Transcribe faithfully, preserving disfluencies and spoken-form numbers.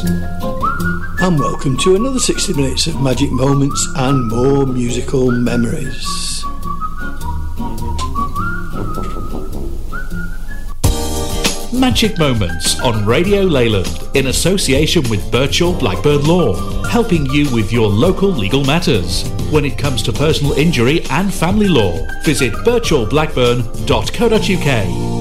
And welcome to another sixty minutes of magic moments and more musical memories. Magic Moments on Radio Leyland in association with Birchall Blackburn Law, helping you with your local legal matters. When it comes to personal injury and family law, visit birchall blackburn dot co dot uk.